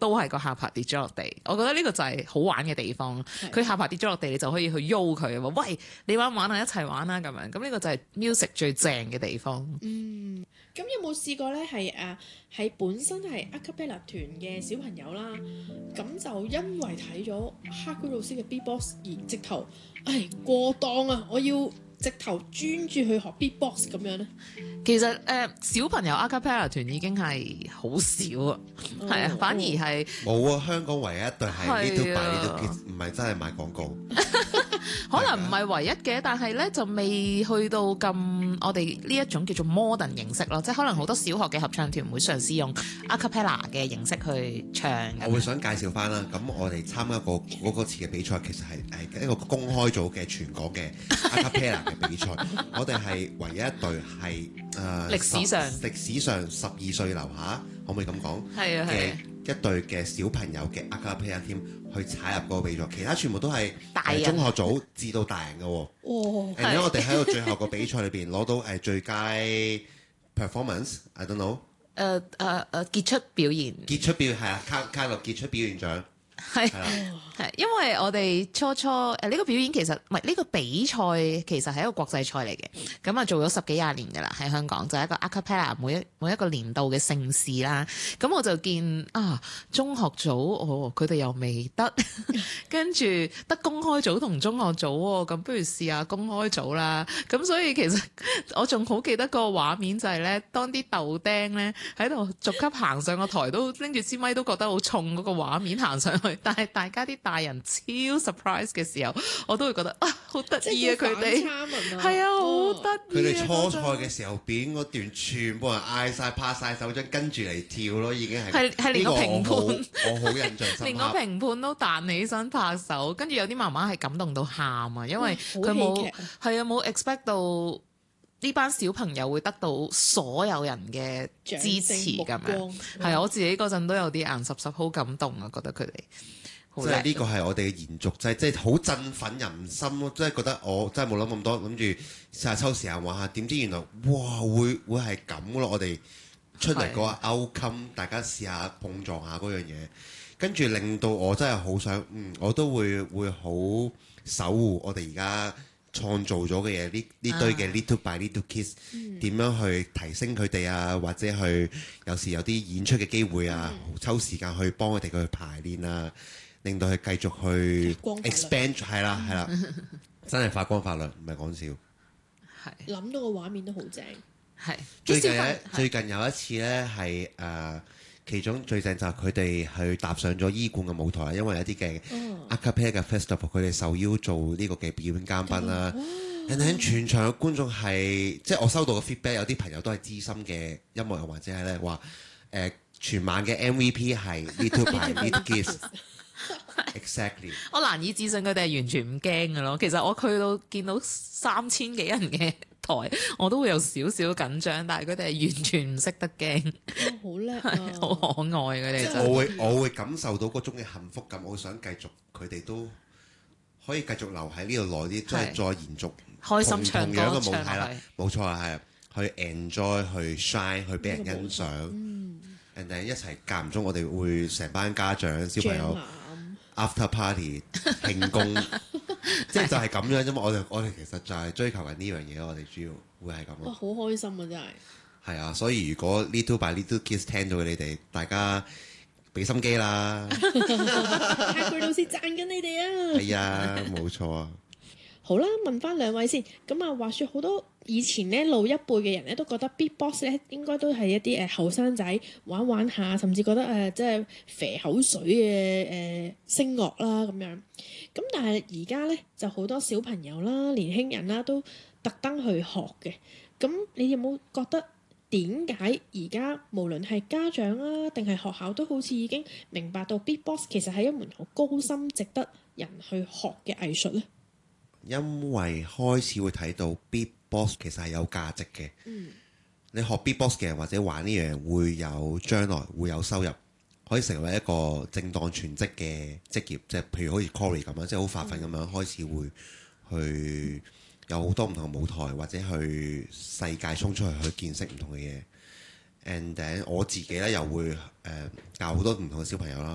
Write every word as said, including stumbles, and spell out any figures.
都係個下巴跌咗落地。我覺得呢個就係好玩嘅地方。佢下巴跌咗落地，你就可以去喐佢，話喂，你玩唔玩啊？一齊玩啦咁樣。咁呢個就係 music 最正嘅地方。 嗯，咁有冇試過咧？係誒喺本身係 a cappella 團嘅小朋友啦，咁就因為睇咗黑居老師嘅 beatbox 而直頭，唉過檔啊！我要直頭專注去學 beatbox 咁樣咧。 其實誒、呃、小朋友 a cappella 團已經係好少啊，係啊、 哦， 反而係冇啊！香港唯一一隊係係 Little by 啊 Little Kids，唔係真係賣廣告。 可能唔係唯一嘅，但係咧就未去到咁我哋呢一種叫做 modern 形式咯，即係可能好多小學嘅合唱團會嘗試用 a cappella 嘅形式去唱。 我會想介紹翻啦，咁我哋參加過嗰個次嘅比賽，其實係係一個公開組嘅全港嘅 a cappella 嘅比賽。我哋係唯一一隊係誒歷史上歷史上十二歲樓下，可唔可以咁講？ 係啊係嘅啊一隊嘅小朋友嘅 a cappella team 去踩入嗰個比賽，其他全部都係大人誒中學組至到大人嘅喎。 哦， 然後我哋喺個最後個比賽裏邊攞到誒最佳 performance，I don't know， 誒誒誒傑出表現傑出表係啊，卡卡樂傑出表現獎係係啦。 係，因為我哋初初誒呢個表演其實唔係呢個比賽，其實係一個國際賽嚟嘅。咁啊做咗十幾廿年㗎啦，喺香港就係一個 a cappella 每一每一個年度嘅盛事啦。咁我就見啊中學組哦佢哋又未得，跟住得公開組同中學組喎，咁不如試下公開組啦。咁所以其實我仲好記得個畫面就係咧，當啲豆釘咧喺度逐級行上個台，都拎住支咪都覺得好重嗰個畫面行上去，但係大家啲大人超 surprise 嘅時候，我都會覺得啊，好得意啊！佢哋係啊，好得意啊！ 佢哋初賽嘅時候表演嗰段，全部人嗌晒拍晒手掌，跟住嚟跳咯，已經係係係連個評判， 我好，我好印象深刻。 連個評判都彈起身拍手，跟住有啲媽媽係感動到喊啊，因為佢冇係啊冇 expect 到呢班小朋友會得到所有人嘅支持咁樣。係啊，我自己嗰陣都有啲眼濕濕，好感動啊！覺得佢哋。 即係呢個係我哋嘅延續，即係即係好振奮人心咯！即係覺得我真係冇諗咁多，諗住試下抽時間玩下，點知原來哇會會係咁咯！我哋出嚟嗰個 outcome，大家試下碰撞下嗰樣嘢，跟住令到我真係好想，嗯，我都會會好守護我哋而家創造咗嘅嘢，呢呢堆嘅 little by little kids 點樣去提升佢哋啊，或者去有時有啲演出嘅機會啊，抽時間去幫佢哋去排練啊。令到佢繼續去 expand 係啦係啦，真係發光發亮，唔係講笑。 係諗到個畫面都好正。 係最近咧，最近有一次咧係誒，其中最正就係佢哋去踏上咗醫館嘅舞台，因為有啲嘅 a cappella 嘅 festival，佢哋受邀做呢個嘅表演嘉賓啦。人哋全場嘅觀眾係，即係我收到嘅 feedback，有啲朋友都係資深嘅音樂人或者係咧話誒，全晚嘅 M V P 係 Little by Little Kids。Exactly， 我難以置信佢哋係完全唔驚嘅咯。其實我去到見到三千幾人嘅台，我都會有少少緊張，但係佢哋係完全唔識得驚， 好叻啊， 好可愛佢哋真。 我會我會感受到嗰種嘅幸福感，我想繼續佢哋都可以繼續留喺呢度耐啲，即係再延續開心唱歌同樣嘅舞唱台啦，冇錯啊，係去 enjoy 去 shine 去俾人欣賞，人哋一齊間唔中，我哋會成班家長小朋友。After party 慶功，即係就係咁樣啫嘛！我哋我哋其實就係追求緊呢樣嘢，我哋主要會係咁咯。 哇！好開心啊，真係。 係啊，所以如果 Little by Little Kids 聽到你哋，大家俾心機啦。 泰佢老師讚緊你哋啊！ 係啊，冇錯啊。 好啦，問翻兩位先。咁啊，話説好多以前咧老一輩嘅人咧都覺得 beatbox 咧應該都係一啲誒後生仔玩玩下，甚至覺得誒即係肥口水嘅誒、呃、聲樂啦咁樣。咁但係而家咧就好多小朋友啦、年輕人啦都特登去學嘅。咁你有冇覺得點解而家無論係家長啊定係學校都好似已經明白到 beatbox 其實係一門好高深、值得人去學嘅藝術咧？ 因為開始會睇到 beatbox 其實係有價值嘅。嗯，你學 beatbox 嘅人或者玩呢樣會有將來會有收入，可以成為一個正當全職嘅職業。即係譬如好似 Cory 咁樣，即係好發奮咁樣、嗯、開始會去有好多唔同嘅舞台，或者去世界衝出去去見識唔同嘅嘢。And then 我自己咧又會誒、呃、教好多唔同嘅小朋友啦。